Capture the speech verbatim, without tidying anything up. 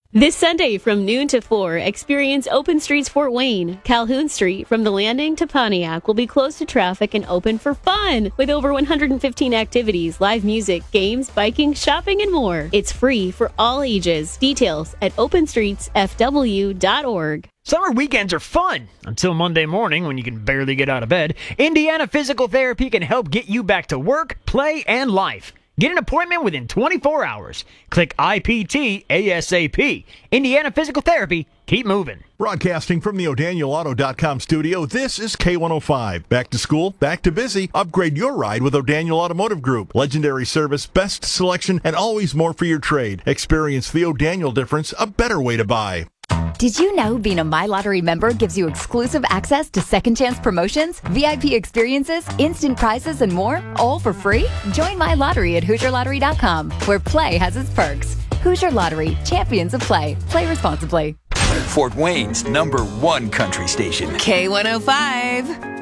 This Sunday from noon to four, experience Open Streets Fort Wayne. Calhoun Street from the Landing to Pontiac will be closed to traffic and open for fun with over one hundred fifteen activities, live music, games, biking, shopping, and more. It's free for all ages. Details at open streets f w dot org. Summer weekends are fun until Monday morning when you can barely get out of bed. Indiana Physical Therapy can help get you back to work, play, and life. Get an appointment within twenty-four hours. Click I P T ASAP. Indiana Physical Therapy. Keep moving. Broadcasting from the O'Daniel Auto dot com studio, this is K one oh five. Back to school, back to busy. Upgrade your ride with O'Daniel Automotive Group. Legendary service, best selection, and always more for your trade. Experience the O'Daniel difference, a better way to buy. Did you know being a My Lottery member gives you exclusive access to second chance promotions, V I P experiences, instant prizes, and more, all for free? Join My Lottery at Hoosier Lottery dot com, where play has its perks. Hoosier Lottery, champions of play. Play responsibly. Fort Wayne's number one country station. K one oh five.